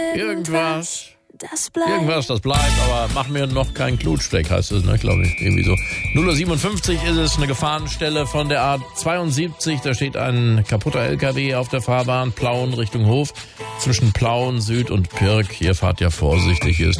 Irgendwas. Das bleibt. Irgendwas, das bleibt, aber mach mir noch keinen Klutschdeck, heißt es, ne, glaube ich, irgendwie so. 0:57 ist es, eine Gefahrenstelle von der A72, da steht ein kaputter LKW auf der Fahrbahn, Plauen Richtung Hof, zwischen Plauen, Süd und Pirk, hier fahrt ja vorsichtig, hier ist